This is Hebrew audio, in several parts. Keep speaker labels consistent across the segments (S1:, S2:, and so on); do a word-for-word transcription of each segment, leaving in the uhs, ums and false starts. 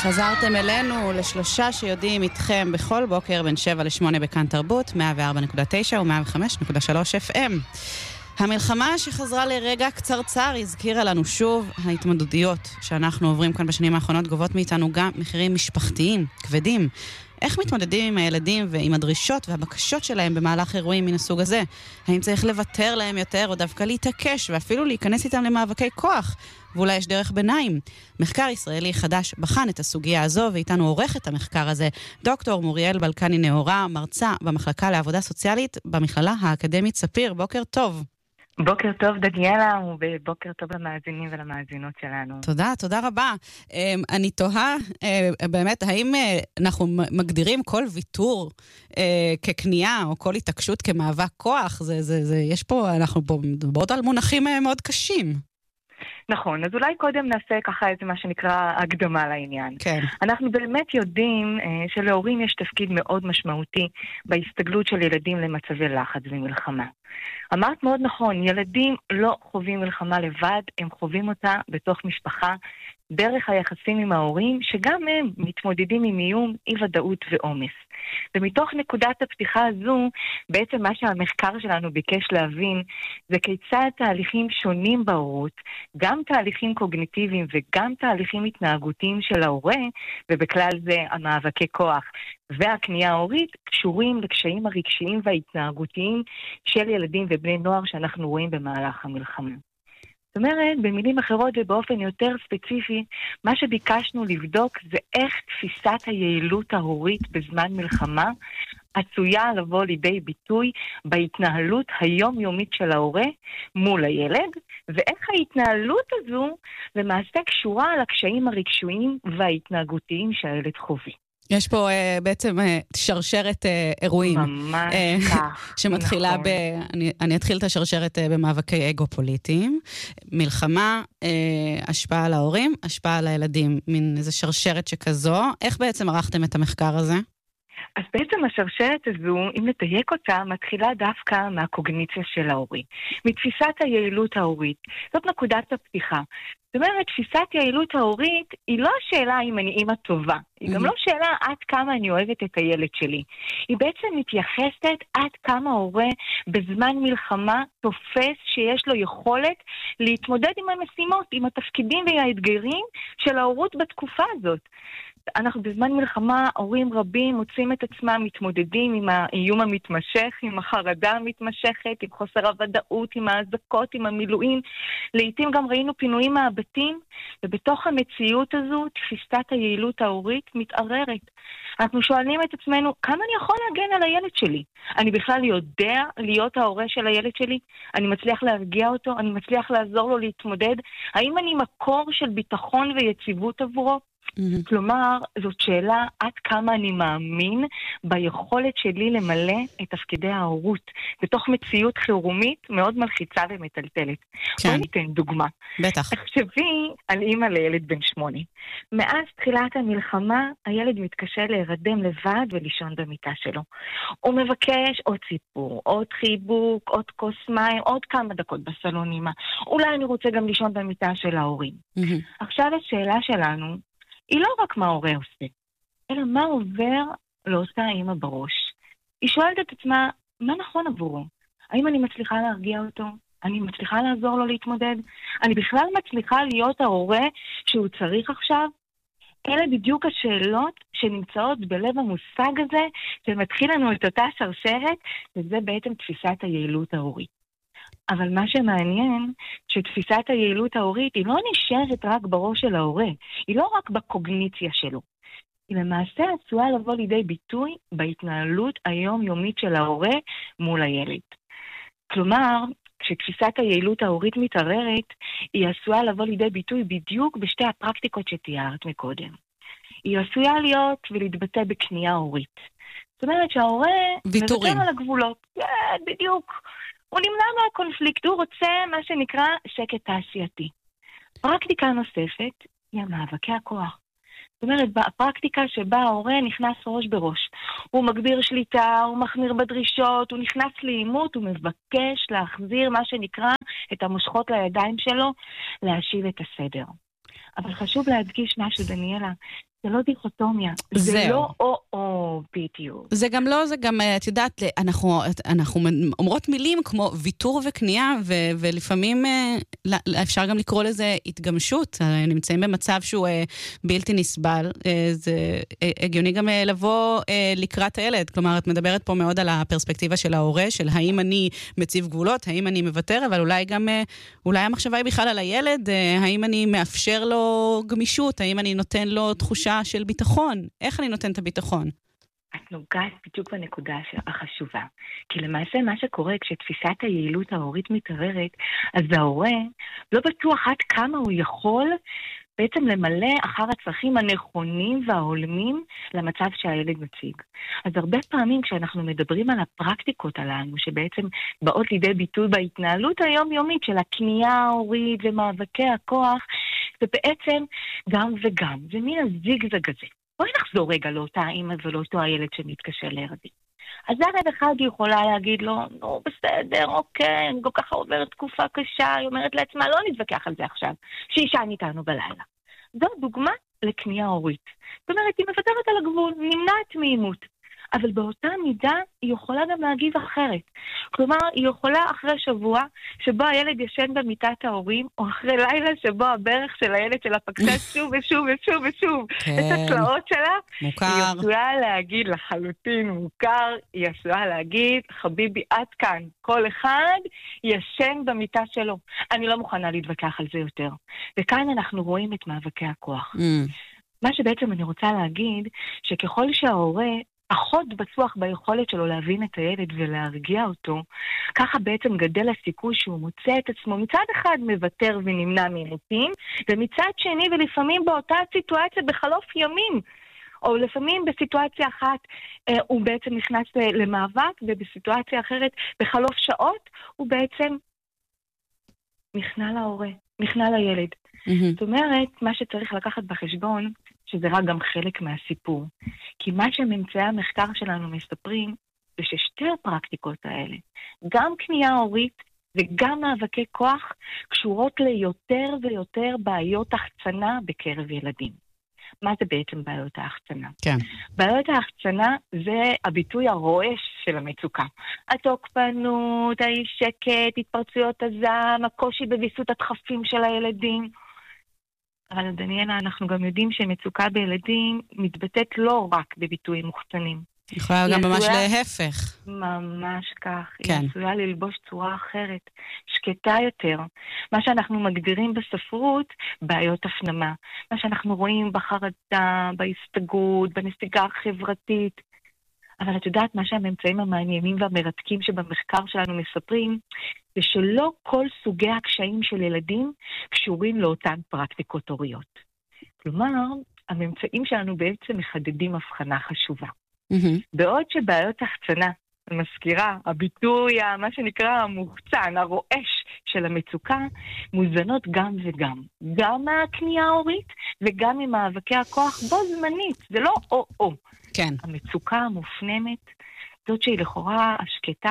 S1: חזרתם אלינו לשלושה שיודעים איתכם בכל בוקר בין שבע לשמונה בכאן תרבות, מאה וארבע נקודה תשע ו-מאה וחמש נקודה שלוש אף אם. המלחמה שחזרה לרגע קצרצר הזכירה לנו שוב ההתמודדויות שאנחנו עוברים כאן בשנים האחרונות גובות מאיתנו גם מחירים משפחתיים, כבדים. איך מתמודדים עם הילדים ועם הדרישות והבקשות שלהם במהלך אירועים מן הסוג הזה? האם צריך לוותר להם יותר או דווקא להתעקש ואפילו להיכנס איתם למאבקי כוח? ואולי יש דרך ביניים. מחקר ישראלי חדש בחן את הסוגיה הזו, ואיתנו עורך את המחקר הזה דוקטור מוריאל בלקני נאורה, מרצה במחלקה לעבודה סוציאלית במכללה האקדמית ספיר. בוקר טוב.
S2: בוקר טוב דניאלה, ובוקר טוב למאזינים ולמאזינות שלנו.
S1: תודה, תודה רבה. אני תוהה, באמת, האם אנחנו מגדירים כל ויתור כקנייה, או כל התעקשות כמאבק כוח? זה, זה, זה, יש פה, אנחנו פה מדברות על מונחים מאוד קשים.
S2: נכון, אז אולי קודם נעשה ככה איזה מה שנקרא הקדמה לעניין.
S1: כן.
S2: אנחנו באמת יודעים אה, שלהורים יש תפקיד מאוד משמעותי בהסתגלות של ילדים למצבי לחץ ומלחמה. אמרת מאוד נכון, ילדים לא חווים מלחמה לבד, הם חווים אותה בתוך משפחה, דרך היחסים עם ההורים, שגם הם מתמודדים עם איום, אי-ודאות ועומס. ומתוך נקודת הפתיחה הזו, בעצם מה שהמחקר שלנו ביקש להבין, זה כיצד תהליכים שונים בהורות, גם תהליכים קוגניטיביים וגם תהליכים התנהגותיים של ההורה, ובכלל זה המאבקי כוח והקנייה ההורית, קשורים לקשיים הרגשיים וההתנהגותיים של ילדים ובני נוער שאנחנו רואים במהלך המלחמה. זאת אומרת, במילים אחרות ובאופן יותר ספציפי, מה שביקשנו לבדוק זה איך תפיסת היעילות ההורית בזמן מלחמה עשויה לבוא לידי ביטוי בהתנהלות היומיומית של ההורה מול הילד, ואיך ההתנהלות הזו למעשה קשורה על הקשיים הרגשיים וההתנהגותיים שהילד חווה.
S1: יש פה uh, בעצם uh, שרשרת uh, אירועים.
S2: ממש
S1: uh,
S2: כך.
S1: שמתחילה
S2: נכון.
S1: ב... אני, אני אתחיל את השרשרת uh, במאבקי אגו פוליטיים. מלחמה, uh, השפעה על ההורים, השפעה על הילדים. מין איזו שרשרת שכזו. איך בעצם ערכתם את המחקר הזה?
S2: אז בעצם השרשרת הזו, אם נתייק אותה, מתחילה דווקא מהקוגניציה של ההורי. מתפיסת היעילות ההורית. זאת נקודת הפתיחה. זאת אומרת, תפיסת יעילות ההורית היא לא השאלה אם אני אימא טובה. היא גם לא שאלה עד כמה אני אוהבת את הילד שלי. היא בעצם מתייחסת עד כמה הורה בזמן מלחמה תופס שיש לו יכולת להתמודד עם המשימות, עם התפקידים והאתגרים של ההורות בתקופה הזאת. אנחנו בזמן מלחמה, הורים רבים מוצאים את עצמם מתמודדים עם האיום המתמשך, עם החרדה המתמשכת, עם חוסר הוודאות, עם האזעקות, עם המילואים. לעתים גם ראינו פינויים מהבתים, ובתוך המציאות הזו תפיסת היעילות ההורית מתערערת. אנחנו שואלים את עצמנו, כמה אני יכול להגן על הילד שלי? אני בכלל יודע להיות ההורה של הילד שלי? אני מצליח להרגיע אותו? אני מצליח לעזור לו להתמודד? האם אני מקור של ביטחון ויציבות עבורו? Mm-hmm. כלומר, זאת שאלה עד כמה אני מאמין ביכולת שלי למלא את תפקידי ההורות בתוך מציאות חירומית מאוד מלחיצה ומטלטלת.
S1: כן.
S2: בואי ניתן דוגמה.
S1: בטח.
S2: תחשבי על אימא לילד בן שמונה. מאז תחילת המלחמה, הילד מתקשה להירדם לבד ולישון במיטה שלו. הוא מבקש עוד סיפור, עוד חיבוק, עוד כוס מים, עוד כמה דקות בסלון אימא. אולי אני רוצה גם לישון במיטה של ההורים. Mm-hmm. עכשיו השאלה שלנו, היא לא רק מה ההורה עושה, אלא מה עובר לאותה האמא בראש. היא שואלת את עצמה, מה נכון עבורו? האם אני מצליחה להרגיע אותו? אני מצליחה לעזור לו להתמודד? אני בכלל מצליחה להיות ההורה שהוא צריך עכשיו? אלה בדיוק השאלות שנמצאות בלב המושג הזה, שמתחיל לנו את אותה שרשרת, וזה בעצם תפיסת היעילות ההורית. אבל מה שמעניין, שתפיסת היעילות ההורית היא לא נשארת רק בראש של ההורה, היא לא רק בקוגניציה שלו. היא למעשה עשויה לבוא לידי ביטוי בהתנהלות היומיומית של ההורה מול הילד. כלומר, כשתפיסת היעילות ההורית מתערערת, היא עשויה לבוא לידי ביטוי בדיוק בשתי הפרקטיקות שתיארת מקודם. היא עשויה להיות ולהתבטא בקנייה הורית. זאת אומרת שההורה מוותר על הגבולות. כן, בדיוק. הוא נמנע מהקונפליקט, הוא רוצה מה שנקרא שקט תעשייתי. פרקטיקה נוספת היא המאבקי הכוח. זאת אומרת, בפרקטיקה שבה ההורה נכנס ראש בראש. הוא מגביר שליטה, הוא מחמיר בדרישות, הוא נכנס לאימות, הוא מבקש להחזיר מה שנקרא את המושכות לידיים שלו, להשיב את הסדר. אבל חשוב להדגיש משהו, דניאלה, זה לא דיכוטומיה. זה לא או-או בדיוק.
S1: זה גם לא, זה גם, את יודעת, אנחנו, אנחנו אומרות מילים כמו ויתור וקנייה, ו- ולפעמים אפשר גם לקרוא לזה התגמשות. נמצאים במצב שהוא בלתי נסבל. זה הגיוני גם לבוא לקראת הילד. כלומר, את מדברת פה מאוד על הפרספקטיבה של ההורה, של האם אני מציב גבולות, האם אני מוותר, אבל אולי גם, אולי המחשבה היא בכלל על הילד, האם אני מאפשר לו גמישות, האם אני נותן לו תחושה של ביטחון. איך אני נותן את הביטחון?
S2: את נוגעת בדיוק בנקודה החשובה. כי למעשה מה שקורה כשתפיסת היעילות ההורית מתערערת, אז ההורה לא בטוח עד כמה הוא יכול בעצם למלא אחר הצרכים הנכונים וההולמים למצב שהילד מציג. אז הרבה פעמים כשאנחנו מדברים על הפרקטיקות הללו, שבעצם באות לידי ביטוי בהתנהלות היומיומית של הקנייה ההורית ומאבקי הכוח, זה בעצם גם וגם. זה מין הזיגזג הזה. בואי נחזור רגע לאותה אימא ולאותו הילד שמתקשר להרדים. אז ערב אחד היא יכולה להגיד לו, נו בסדר, אוקיי, אני כל ככה עוברת תקופה קשה, היא אומרת לעצמה, לא נתווכח על זה עכשיו, שישן איתנו בלילה. זו דוגמה לקנייה הורית. זאת אומרת, היא מוותרת על הגבול, נמנעת מעימות. אבל באותה מידה היא יכולה גם להגיב אחרת. כלומר, היא יכולה אחרי שבוע שבו הילד ישן במיטת ההורים, או אחרי לילה שבו הברך של הילד שלה פגשה שוב ושוב ושוב ושוב את הצלעות שלה,
S1: מוכר.
S2: היא יכולה להגיד לחלוטין מוכר, היא יכולה להגיד, חביבי, עד כאן, כל אחד ישן במיטה שלו. אני לא מוכנה להתווכח על זה יותר. וכאן אנחנו רואים את מאבקי הכוח. Mm. מה שבעצם אני רוצה להגיד, שככל שההורה אחות בטוח ביכולת שלו להבין את הילד ולהרגיע אותו, ככה בעצם גדל הסיכוי שהוא מוצא את עצמו מצד אחד מוותר ונמנע מעימותים, ומצד שני ולפעמים באותה סיטואציה בחלוף ימים, או לפעמים בסיטואציה אחת אה, הוא בעצם נכנס למאבק, ובסיטואציה אחרת בחלוף שעות הוא בעצם נכנע להורה, נכנע לילד. Mm-hmm. זאת אומרת, מה שצריך לקחת בחשבון, שזה רק גם חלק מהסיפור. כי מה שממצאי המחקר שלנו מספרים, זה ששתי הפרקטיקות האלה, גם קנייה הורית וגם מאבקי כוח, קשורות ליותר ויותר בעיות החצנה בקרב ילדים. מה זה בעצם בעיות ההחצנה?
S1: כן.
S2: בעיות ההחצנה זה הביטוי הרועש של המצוקה. התוקפנות, האי שקט, התפרצויות הזעם, הקושי בביסות הדחפים של הילדים. אבל דניאלה, אנחנו גם יודעים שמצוקה בילדים מתבטאת לא רק בביטויים מוחצנים.
S1: יכולה גם ממש להפך.
S2: ממש כך.
S1: כן.
S2: היא עשויה ללבוש צורה אחרת, שקטה יותר. מה שאנחנו מגדירים בספרות, בעיות הפנמה. מה שאנחנו רואים בחרדה, בהסתגרות, בנסיגה החברתית. אבל את יודעת מה שהממצאים המעניינים והמרתקים שבמחקר שלנו מספרים, זה שלא כל סוגי הקשיים של ילדים קשורים לאותן פרקטיקות הוריות. כלומר, הממצאים שלנו בעצם מחדדים הבחנה חשובה. Mm-hmm. בעוד שבעיות החצנה, מזכירה, הביטוי, מה שנקרא המוחצן, הרועש של המצוקה, מוזנות גם וגם. גם מהקנייה ההורית וגם ממאבקי הכוח בו זמנית. זה לא או-או.
S1: כן.
S2: המצוקה המופנמת, זאת שהיא לכאורה השקטה,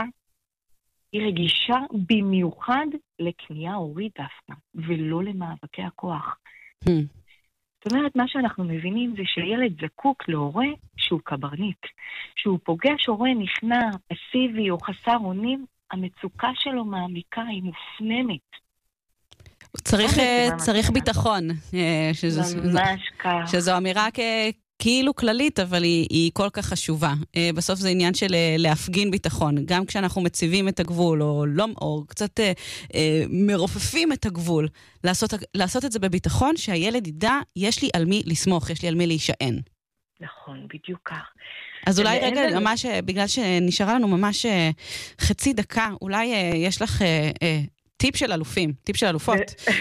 S2: היא רגישה במיוחד לקנייה הורית דווקא, ולא למאבקי הכוח. Hmm. זאת אומרת, מה שאנחנו מבינים זה שילד זקוק להורה שהוא קברניט. שהוא פוגש הורה נכנע, פסיבי או חסר אונים, המצוקה שלו מעמיקה, היא מופנמת.
S1: צריך, צריך ביטחון. שזו,
S2: ממש כך.
S1: שזו אמירה כ... כאילו כללית, אבל היא, היא כל כך חשובה. בסוף זה עניין של להפגין ביטחון. גם כשאנחנו מציבים את הגבול, או, לא, או קצת אה, מרופפים את הגבול, לעשות, לעשות את זה בביטחון, שהילד ידע, יש לי על מי לסמוך, יש לי על מי להישען.
S2: נכון, בדיוק כך.
S1: אז אולי רגע, ממש, בגלל שנשארה לנו ממש חצי דקה, אולי יש לך... אה, טיפ של אלופים, טיפ של אלופות,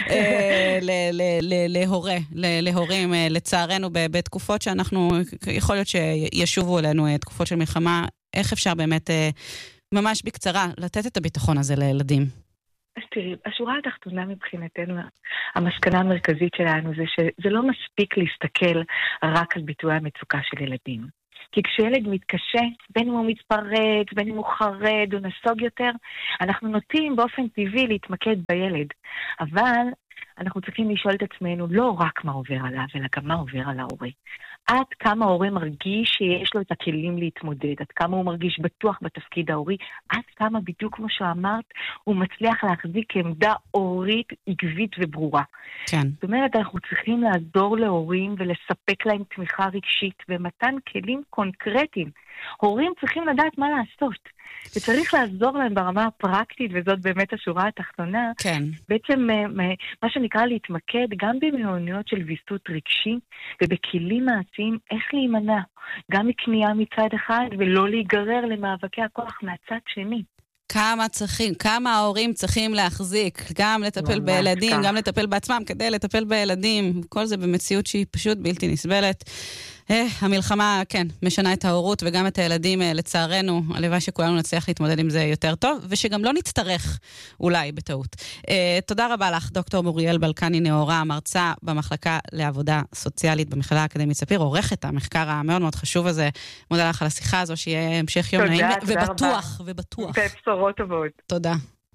S1: להורה, להורים, לצערנו, בתקופות שאנחנו, יכול להיות שישובו אלינו תקופות של מלחמה, איך אפשר באמת, ממש בקצרה, לתת את הביטחון הזה לילדים?
S2: אז תראי, השורה התחתונה מבחינתנו, המסקנה המרכזית שלנו זה שזה לא מספיק להסתכל רק על ביטוי המצוקה של ילדים. כי כשילד מתקשה, בין אם הוא מתפרץ, בין אם הוא חרד או נסוג יותר, אנחנו נוטים באופן טבעי להתמקד בילד. אבל אנחנו צריכים לשאול את עצמנו לא רק מה עובר עליו, אלא גם מה עובר על ההורה. עד כמה ההורה מרגיש שיש לו את הכלים להתמודד, עד כמה הוא מרגיש בטוח בתפקיד ההורי, עד כמה בדיוק כמו שאמרת, הוא מצליח להחזיק עמדה הורית עקבית וברורה.
S1: כן.
S2: זאת אומרת, אנחנו צריכים לעזור להורים ולספק להם תמיכה רגשית ומתן כלים קונקרטיים. הורים צריכים לדעת מה לעשות. וצריך לעזור להם ברמה הפרקטית, וזאת באמת השורה התחתונה.
S1: כן.
S2: בעצם מה שנקרא להתמקד גם במיומנויות של ויסות רגשי, ובכלים מעשיים איך להימנע, גם מכניעה מצד אחד, ולא להיגרר למאבקי הכוח מהצד שני.
S1: כמה צריכים, כמה ההורים צריכים להחזיק, גם לטפל בילדים, גם לטפל בעצמם, כדי לטפל בילדים, כל זה במציאות שהיא פשוט בלתי נסבלת. אה, המלחמה, כן, משנה את ההורות וגם את הילדים, לצערנו, הלוואי שכולנו נצליח להתמודד עם זה יותר טוב, ושגם לא נצטרך אולי בטעות. אה, תודה רבה לך, דוקטור מוריאל בלקני נאורה, מרצה במחלקה לעבודה סוציאלית במכללה האקדמית ספיר, עורכת המחקר המאוד מאוד חשוב הזה. מודה לך על השיחה הזו, שיהיה המשך יום נעים ובטוח, ובטוח.
S2: בשורות טובות.
S1: תודה.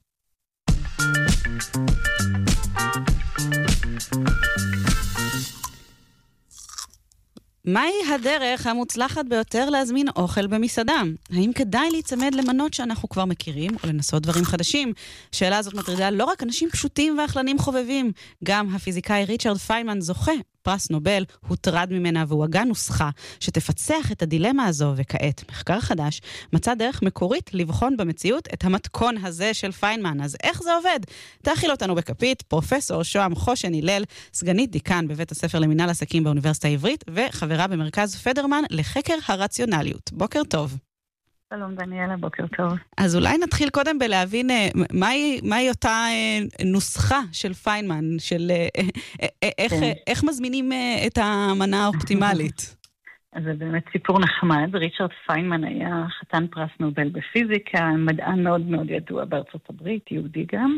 S1: מהי הדרך המוצלחת ביותר להזמין אוכל במסעדה? האם כדאי להיצמד למנות שאנחנו כבר מכירים, או לנסות דברים חדשים? שאלה הזאת מטרידה לא רק אנשים פשוטים ואכלנים חובבים, גם הפיזיקאי ריצ'רד פיינמן זוכה פרס נובל, הוטרד ממנה והוא הגה נוסחה שתפצח את הדילמה הזו, וכעת מחקר חדש מצא דרך מקורית לבחון במציאות את המתכון הזה של פיינמן. אז איך זה עובד? תאכיל אותנו בכפית פרופסור שוהם חושן הלל, סגנית דיקן בבית הספר למינהל עסקים באוניברסיטה העברית וחברה במרכז פדרמן לחקר הרציונליות. בוקר טוב.
S2: שלום דניאלה, בוקר טוב.
S1: אז אולי נתחיל קודם בלהבין מהי, מהי אותה נוסחה של פיינמן, של איך, כן. איך מזמינים את המנה האופטימלית?
S2: אז זה באמת סיפור נחמד. ריצ'רד פיינמן היה חתן פרס נובל בפיזיקה, מדען מאוד מאוד ידוע בארצות הברית, יהודי גם.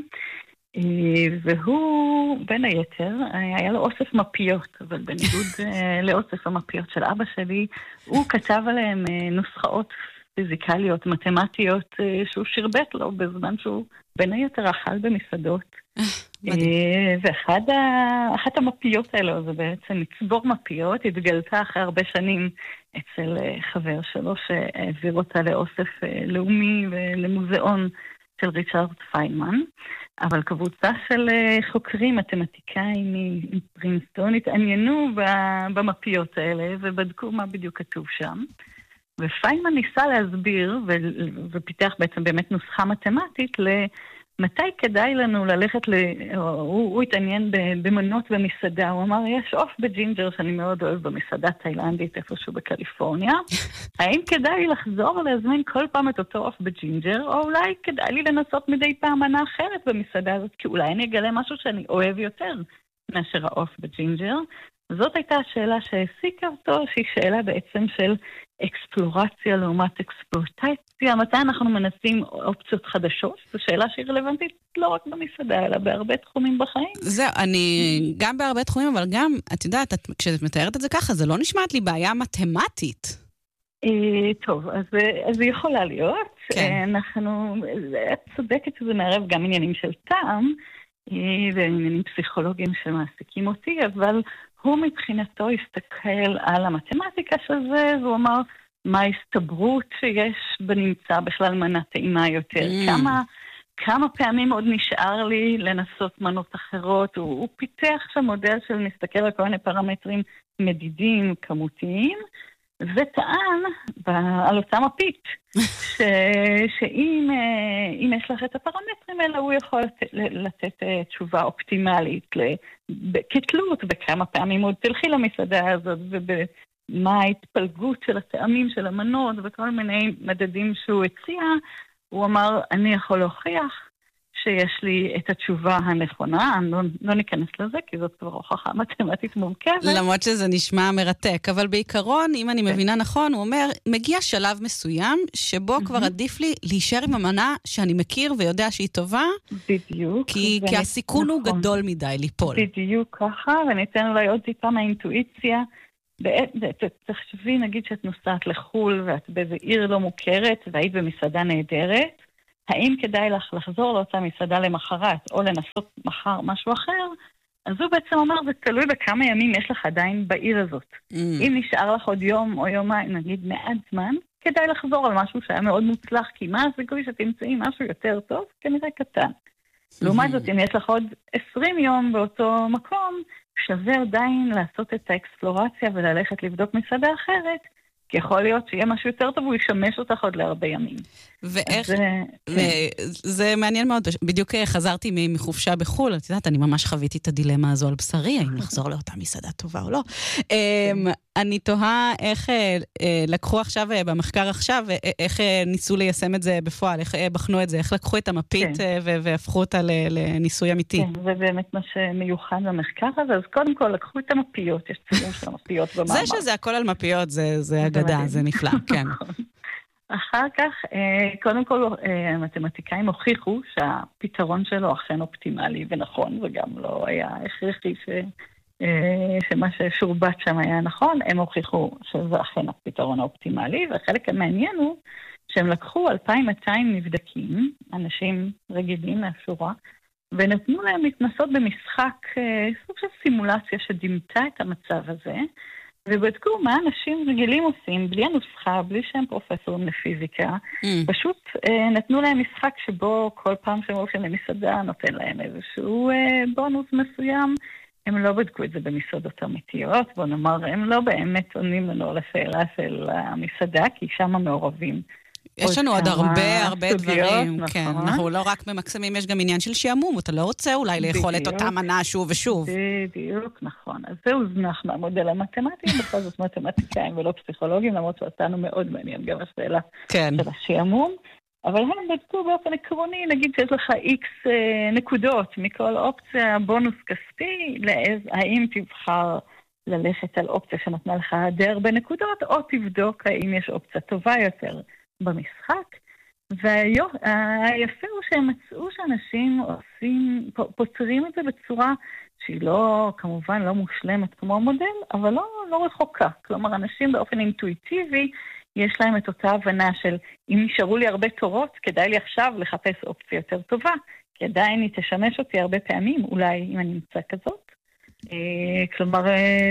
S2: והוא, בין היתר, היה לו אוסף מפיות, אבל בניגוד לאוסף המפיות של אבא שלי, הוא כתב עליהם נוסחאות פיזיקליות, מתמטיות, שהוא שרבט לו בזמן שהוא בין היתר אכל במסעדות. ואחת המפיות האלו, זה בעצם לצבור מפיות, התגלתה אחרי הרבה שנים אצל חבר שלו, שהעביר אותה לאוסף לאומי ולמוזיאון של ריצ'רד פיינמן. אבל קבוצה של חוקרים, מתמטיקאים מפרינסטון, התעניינו במפיות האלה ובדקו מה בדיוק כתוב שם. ופיינמן ניסה להסביר, ו- ופיתח בעצם באמת נוסחה מתמטית, למתי כדאי לנו ללכת, ל... הוא, הוא התעניין במנות במסעדה, הוא אמר, יש עוף בג'ינג'ר שאני מאוד אוהב במסעדה תאילנדית, איפשהו בקליפורניה, האם כדאי לחזור ולהזמין כל פעם את אותו עוף בג'ינג'ר, או אולי כדאי לי לנסות מדי פעם מנה אחרת במסעדה הזאת, כי אולי אני אגלה משהו שאני אוהב יותר מאשר העוף בג'ינג'ר. זאת הייתה השאלה שהעסיקה אותו, שהיא שאלה בעצם של אקספלורציה לעומת אקספלוטציה. מתי אנחנו מנסים אופציות חדשות? זו שאלה שהיא רלוונטית לא רק במסעדה, אלא בהרבה תחומים בחיים.
S1: זהו, אני גם בהרבה תחומים, אבל גם, את יודעת, את, כשאת מתארת את זה ככה, זה לא נשמעת לי בעיה מתמטית.
S2: טוב, אז, אז זה יכולה להיות. כן. אנחנו, את צודקת שזה מערב גם עניינים של טעם, ועניינים פסיכולוגיים שמעסיקים אותי, אבל הוא מבחינתו הסתכל על המתמטיקה של זה, והוא אמר, מה ההסתברות שיש בנמצא בכלל מנה טעימה יותר? Mm. כמה, כמה פעמים עוד נשאר לי לנסות מנות אחרות? הוא, הוא פיתח שם מודל של נסתכל על כל מיני פרמטרים מדידים, כמותיים, וטען על אותה מפית, ש, שאם אם יש לך את הפרמטרים האלה, הוא יכול לתת, לתת תשובה אופטימלית, כתלות בכמה פעמים עוד תלכי למסעדה הזאת, ובמה ההתפלגות של הטעמים של המנות, וכל מיני מדדים שהוא הציע, הוא אמר, אני יכול להוכיח שיש לי את התשובה הנכונה, אני לא, לא ניכנס לזה, כי זאת כבר הוכחה מתמטית מורכבת.
S1: למרות שזה נשמע מרתק, אבל בעיקרון, אם אני מבינה נכון, הוא אומר, מגיע שלב מסוים, שבו כבר עדיף לי להישאר עם המנה שאני מכיר ויודע שהיא טובה,
S2: בדיוק.
S1: כי, כי הסיכון הוא גדול מדי ליפול.
S2: בדיוק ככה, וניתן אולי עוד טיפה מהאינטואיציה, תחשבי, נגיד שאת נוסעת לחול, ואת באיזה עיר לא מוכרת, והיית במסעדה נהדרת, האם כדאי לך לחזור לאותה מסעדה למחרת, או לנסות מחר משהו אחר,
S3: אז הוא בעצם אומר, זה תלוי בכמה ימים יש לך עדיין בעיר הזאת. Mm. אם נשאר לך עוד יום או יומיים, נגיד מעט זמן, כדאי לחזור על משהו שהיה מאוד מוצלח, כי מה הסיכוי שתמצאי משהו יותר טוב? כנראה קטן. Mm-hmm. לעומת זאת, אם יש לך עוד עשרים יום באותו מקום, שווה עדיין לעשות את האקספלורציה וללכת לבדוק מסעדה אחרת, כי יכול להיות שיהיה משהו יותר טוב, הוא ישמש אותך עוד להרבה ימים.
S1: ואיך, זה מעניין מאוד, בדיוק חזרתי מחופשה בחול, את יודעת, אני ממש חוויתי את הדילמה הזו על בשרי, האם לחזור לאותה מסעדה טובה או לא. אני תוהה איך לקחו עכשיו, במחקר עכשיו, איך ניסו ליישם את זה בפועל, איך בחנו את זה, איך לקחו את המפית והפכו אותה לניסוי אמיתי.
S3: כן, זה באמת מה שמיוחד במחקר הזה, אז קודם כל לקחו את המפיות, יש ציבור של המפיות במאמר.
S1: זה שזה הכל על מפיות, זה אגדה, זה נפלא, כן.
S3: אחר כך, קודם כל, המתמטיקאים הוכיחו שהפתרון שלו אכן אופטימלי ונכון, וגם לא היה הכרחי ש... שמה ששורבט שם היה נכון, הם הוכיחו שזה אכן הפתרון האופטימלי, והחלק המעניין הוא שהם לקחו אלפיים מאתיים נבדקים, אנשים רגילים מהשורה, ונתנו להם להתנסות במשחק, סוג של סימולציה שדימתה את המצב הזה, ובדקו מה אנשים רגילים עושים, בלי הנוסחה, בלי שהם פרופסורים לפיזיקה, mm. פשוט אה, נתנו להם משחק שבו כל פעם שהם הולכים למסעדה נותן להם איזשהו אה, בונוס מסוים, הם לא בדקו את זה במסעדות אמיתיות, בוא נאמר, הם לא באמת עונים לנו לשאלה של המסעדה, כי שם מעורבים.
S1: יש לנו עוד הרבה הרבה דברים, כן, אנחנו לא רק ממקסמים, יש גם עניין של שעמום, אתה לא רוצה אולי לאכול את אותה מנה שוב ושוב.
S3: בדיוק, נכון. אז זה הוזנח מהמודל המתמטי, בכל זאת מתמטיקאים ולא פסיכולוגים, למרות שאותנו מאוד מעניין גם השאלה של השעמום, אבל הם בדקו באופן עקרוני, נגיד שיש לך איקס נקודות מכל אופציה, בונוס כספי, האם תבחר ללכת על אופציה שנתנה לך די הרבה נקודות, או תבדוק האם יש אופציה טובה יותר במשחק, והיפה הוא שהם מצאו שאנשים עושים, פותרים את זה בצורה שהיא לא, כמובן לא מושלמת כמו המודל, אבל לא, לא רחוקה. כלומר, אנשים באופן אינטואיטיבי, יש להם את אותה הבנה של אם נשארו לי הרבה תורות, כדאי לי עכשיו לחפש אופציה יותר טובה, כי עדיין היא תשמש אותי הרבה פעמים, אולי אם אני נמצא כזאת. כלומר,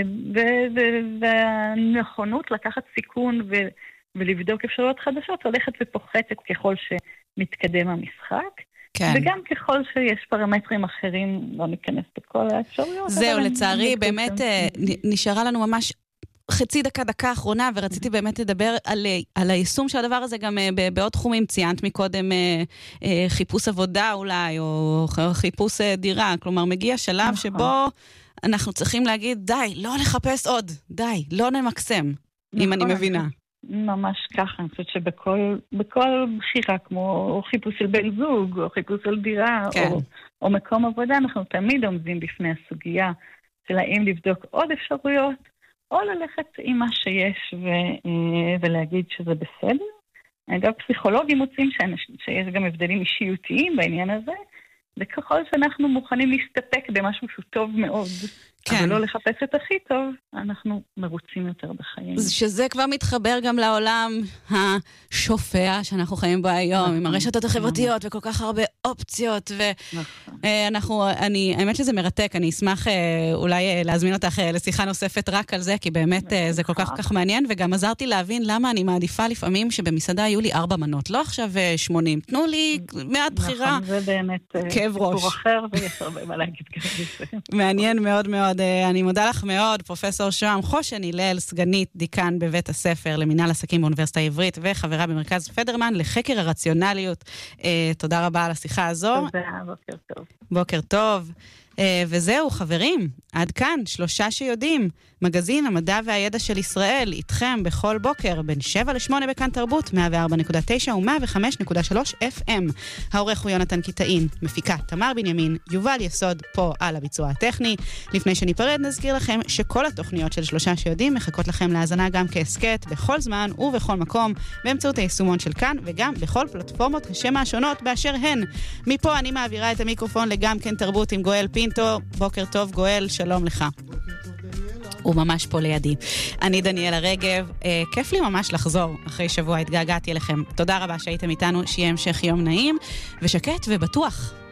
S3: והנכונות לקחת סיכון ו... ולבדוק אפשרויות חדשות, הולכת ופוחתת ככל שמתקדם המשחק, כן. וגם ככל שיש פרמטרים אחרים, לא ניכנס בכל האפשרויות.
S1: זהו, לצערי, באמת נשארה לנו ממש חצי דקה, דקה האחרונה, ורציתי באמת לדבר על, על היישום של הדבר הזה גם בעוד תחומים. ציינת מקודם חיפוש עבודה אולי, או חיפוש דירה, כלומר מגיע שלב נכון. שבו אנחנו צריכים להגיד, די, לא לחפש עוד, די, לא נמקסם, נכון. אם אני מבינה.
S3: ממש ככה, אני חושבת שבכל בכל בחירה, כמו חיפוש של בן זוג, או חיפוש של דירה, כן. או, או מקום עבודה, אנחנו תמיד עומדים בפני הסוגיה של האם לבדוק עוד אפשרויות, או ללכת עם מה שיש ו, ולהגיד שזה בסדר. אגב, פסיכולוגים מוצאים שיש גם הבדלים אישיותיים בעניין הזה, וככל שאנחנו מוכנים להסתפק במשהו שהוא טוב מאוד, כן. אבל לא לחפש את הכי טוב, אנחנו מרוצים יותר בחיים.
S1: שזה כבר מתחבר גם לעולם השופע שאנחנו חיים בו היום, נכון, עם הרשתות החברתיות נכון. וכל כך הרבה אופציות, ואנחנו, נכון. אני, האמת שזה מרתק, אני אשמח אולי להזמין אותך לשיחה נוספת רק על זה, כי באמת נכון. זה כל כך כך מעניין, וגם עזרתי להבין למה אני מעדיפה לפעמים שבמסעדה היו לי ארבע מנות, לא עכשיו שמונים, תנו לי מעט בחירה.
S3: נכון, זה באמת סיפור אחר, ויש הרבה מה להגיד גם בזה.
S1: מעניין מאוד מאוד. אני מודה לך מאוד, פרופסור שוהם חושן הלל, סגנית דיקן בבית הספר למינהל עסקים באוניברסיטה העברית, וחברה במרכז פדרמן לחקר הרציונליות. תודה רבה על השיחה הזו.
S3: תודה, בוקר טוב.
S1: בוקר טוב. וזהו, חברים, עד כאן, שלושה שיודעים. מגזין המדע והידע של ישראל, איתכם בכל בוקר, בין שבע לשמונה בכאן תרבות, מאה וארבע נקודה תשע ו-מאה וחמש נקודה שלוש אף אם. העורך הוא יונתן קיטאין, מפיקה תמר בנימין, יובל יסוד פה על הביצוע הטכני. לפני שניפרד נזכיר לכם שכל התוכניות של שלושה שיודעים מחכות לכם להאזנה גם כעסקט, בכל זמן ובכל מקום, באמצעות היישומון של כאן, וגם בכל פלטפורמות השם השונות באשר הן. מפה אני מעבירה את המיקרופון לגם כן תרבות עם גואל פינטו. בוקר טוב גואל, שלום לך. הוא ממש פה לידי. אני דניאלה רגב, אה, כיף לי ממש לחזור אחרי שבוע, התגעגעתי אליכם. תודה רבה שהייתם איתנו, שיהיה המשך יום נעים ושקט ובטוח.